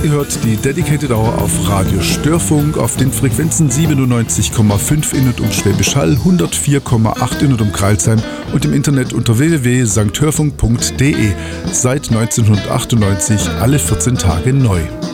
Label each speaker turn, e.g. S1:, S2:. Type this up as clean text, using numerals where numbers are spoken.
S1: Ihr hört die Dedicated Hour auf Radio Störfunk auf den Frequenzen 97,5 in und um Schwäbisch Hall, 104,8 in und um Crailsheim und im Internet unter www.sankhörfunk.de. Seit 1998 alle 14 Tage neu.